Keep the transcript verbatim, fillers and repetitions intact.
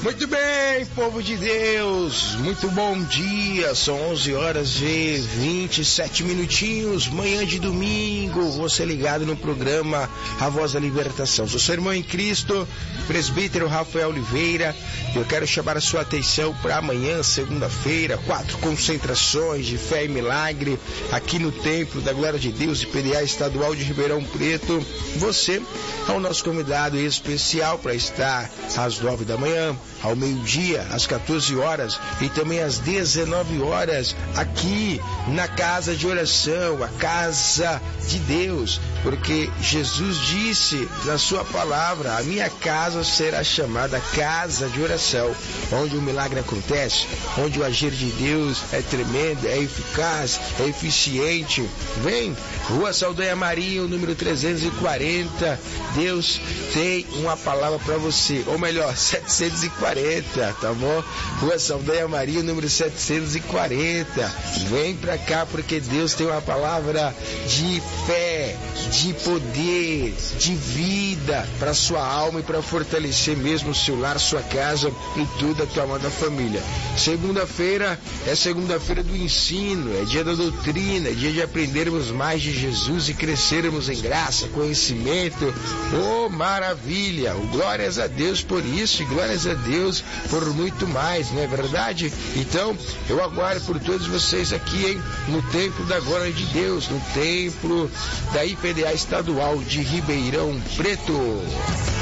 Muito bem, povo de Deus, muito bom dia, são onze horas e vinte e sete minutinhos, manhã de domingo, você ligado no programa A Voz da Libertação. Sou seu irmão em Cristo, presbítero Rafael Oliveira, e eu quero chamar a sua atenção para amanhã, segunda-feira, quatro concentrações de fé e milagre, aqui no Templo da Glória de Deus, I P D A Estadual de Ribeirão Preto. Você é o nosso convidado especial para estar às nove da manhã, ao meio-dia, às quatorze horas e também às dezenove horas, aqui na casa de oração, a casa de Deus, porque Jesus disse na sua palavra: a minha casa será chamada casa de oração, onde o milagre acontece, onde o agir de Deus é tremendo, é eficaz, é eficiente. Vem, Rua Saldanha Marinho, número trezentos e quarenta, Deus tem uma palavra para você, ou melhor, setecentos e quarenta, tá bom? Rua Saldanha Marinho, número setecentos e quarenta. Vem pra cá porque Deus tem uma palavra de fé, de poder, de vida para sua alma e para fortalecer mesmo o seu lar, sua casa e tudo a tua amada família. Segunda-feira é segunda-feira do ensino, é dia da doutrina, é dia de aprendermos mais de Jesus e crescermos em graça, conhecimento. Oh, maravilha! Glórias a Deus por isso e glórias a Deus por muito mais, não é verdade? Então, eu aguardo por todos vocês aqui, hein, no Templo da Glória de Deus, no Templo da I P D A Estadual de Ribeirão Preto.